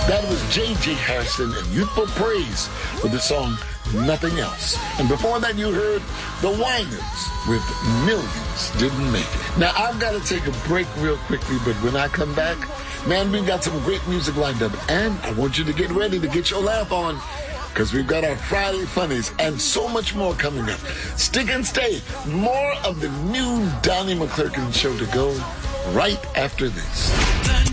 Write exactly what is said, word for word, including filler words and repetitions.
That was J J Harrison and Youthful Praise with the song Nothing Else. And before that, you heard The Winans with Millions Didn't Make It. Now, I've got to take a break real quickly, but when I come back, man, we've got some great music lined up. And I want you to get ready to get your laugh on, because we've got our Friday Funnies and so much more coming up. Stick and stay. More of the new Donnie McClurkin show to go right after this.